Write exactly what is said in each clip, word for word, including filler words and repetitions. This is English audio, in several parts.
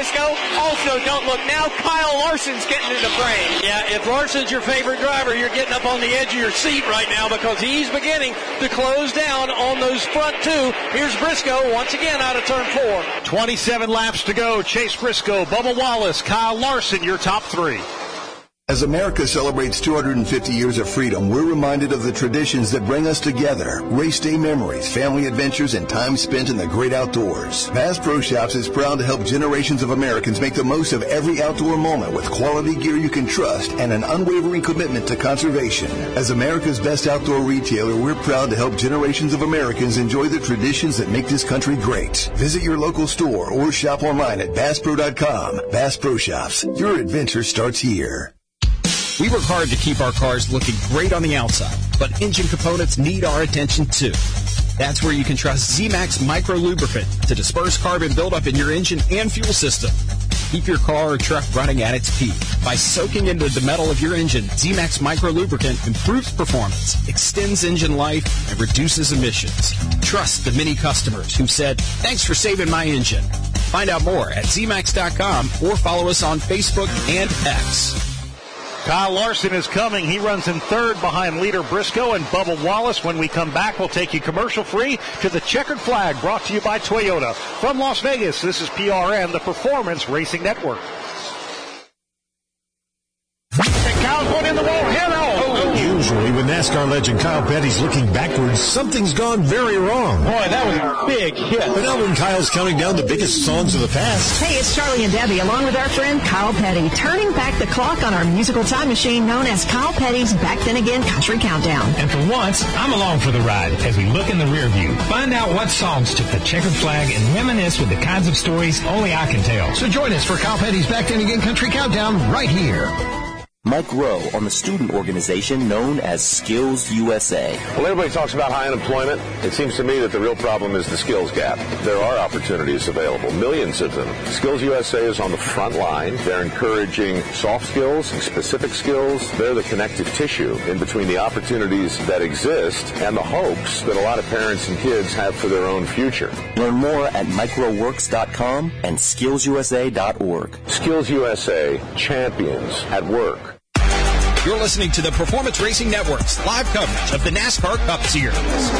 Briscoe. Also, don't look now, Kyle Larson's getting in the frame. Yeah, if Larson's your favorite driver, you're getting up on the edge of your seat right now because he's beginning to close down on those front two. Here's Briscoe once again out of turn four. twenty-seven laps to go. Chase Briscoe, Bubba Wallace, Kyle Larson, your top three. As America celebrates two hundred fifty years of freedom, we're reminded of the traditions that bring us together. Race day memories, family adventures, and time spent in the great outdoors. Bass Pro Shops is proud to help generations of Americans make the most of every outdoor moment with quality gear you can trust and an unwavering commitment to conservation. As America's best outdoor retailer, we're proud to help generations of Americans enjoy the traditions that make this country great. Visit your local store or shop online at bass pro dot com. Bass Pro Shops, your adventure starts here. We work hard to keep our cars looking great on the outside, but engine components need our attention too. That's where you can trust Z-Max Micro Lubricant to disperse carbon buildup in your engine and fuel system. Keep your car or truck running at its peak. By soaking into the metal of your engine, Z-Max Micro Lubricant improves performance, extends engine life, and reduces emissions. Trust the many customers who've said, thanks for saving my engine. Find out more at Z max dot com or follow us on Facebook and X. Kyle Larson is coming. He runs in third behind leader Briscoe and Bubba Wallace. When we come back, we'll take you commercial-free to the Checkered Flag, brought to you by Toyota. From Las Vegas, this is P R N, the Performance Racing Network. Kyle's put in the wall. Hello. Usually, when NASCAR legend Kyle Petty's looking backwards, something's gone very wrong. Boy, that was a big hit. But now when Kyle's counting down the biggest songs of the past. Hey, it's Charlie and Debbie, along with our friend Kyle Petty, turning back the clock on our musical time machine known as Kyle Petty's Back Then Again Country Countdown. And for once, I'm along for the ride as we look in the rear view. Find out what songs took the checkered flag and reminisce with the kinds of stories only I can tell. So join us for Kyle Petty's Back Then Again Country Countdown right here. Mike Rowe on the student organization known as Skills U S A. Well, everybody talks about high unemployment. It seems to me that the real problem is the skills gap. There are opportunities available, millions of them. Skills U S A is on the front line. They're encouraging soft skills and specific skills. They're the connective tissue in between the opportunities that exist and the hopes that a lot of parents and kids have for their own future. Learn more at microworks dot com and skills u s a dot org. Skills U S A, champions at work. You're listening to the Performance Racing Network's live coverage of the NASCAR Cup Series.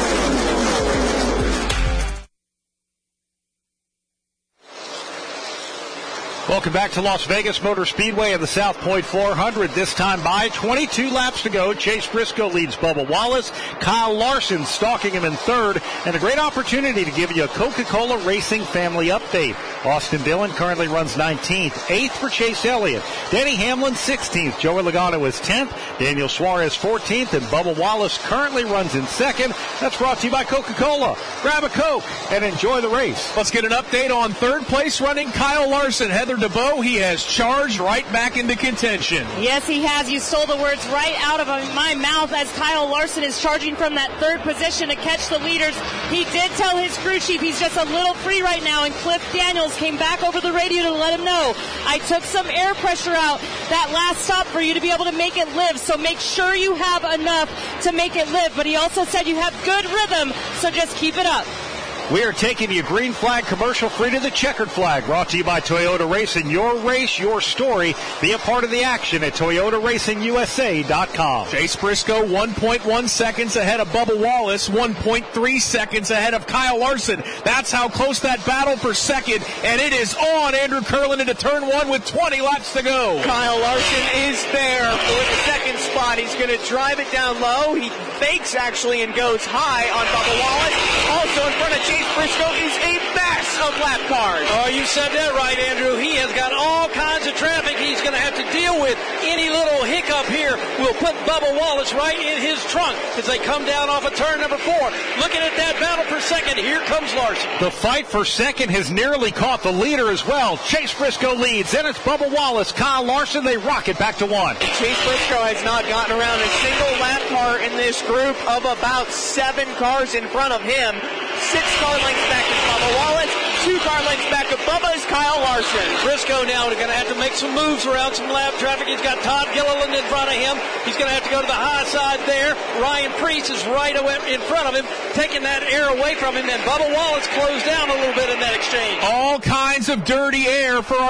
Welcome back to Las Vegas Motor Speedway and the South Point four hundred. This time by twenty-two laps to go. Chase Briscoe leads Bubba Wallace. Kyle Larson stalking him in third. And a great opportunity to give you a Coca-Cola Racing family update. Austin Dillon currently runs nineteenth. eighth for Chase Elliott. Denny Hamlin sixteenth. Joey Logano is tenth. Daniel Suarez fourteenth. And Bubba Wallace currently runs in second. That's brought to you by Coca-Cola. Grab a Coke and enjoy the race. Let's get an update on third place running Kyle Larson. Heather DeBow, he has charged right back into contention. Yes, he has. You stole the words right out of my mouth as Kyle Larson is charging from that third position to catch the leaders. He did tell his crew chief he's just a little free right now, and Cliff Daniels came back over the radio to let him know, I took some air pressure out that last stop for you to be able to make it live, so make sure you have enough to make it live. But he also said you have good rhythm, so just keep it up. We are taking you green flag commercial free to the Checkered Flag, brought to you by Toyota Racing. Your race, your story. Be a part of the action at Toyota Racing U S A dot com. Chase Briscoe, one point one seconds ahead of Bubba Wallace, one point three seconds ahead of Kyle Larson. That's how close that battle for second, and it is on. Andrew Curlin into turn one with twenty laps to go. Kyle Larson is there for the second spot. He's going to drive it down low. He fakes, actually, and goes high on Bubba Wallace. Also in front of Chase Briscoe is a mass of lap cars. Oh, you said that right, Andrew. He has got all kinds of traffic he's going to have to deal with. Any little hiccup here will put Bubba Wallace right in his trunk as they come down off of turn number four. Looking at that battle for second, here comes Larson. The fight for second has nearly caught the leader as well. Chase Briscoe leads. Then it's Bubba Wallace, Kyle Larson. They rock it back to one. Chase Briscoe has not gotten around a single lap car in this group of about seven cars in front of him. Six car lengths back to Bubba Wallace. Two car lengths back to Bubba is Kyle Larson. Briscoe now is going to have to make some moves around some lap traffic. He's got Todd Gilliland in front of him. He's going to have to go to the high side there. Ryan Preece is right away in front of him, taking that air away from him. And Bubba Wallace closed down a little bit in that exchange. All kinds of dirty air for our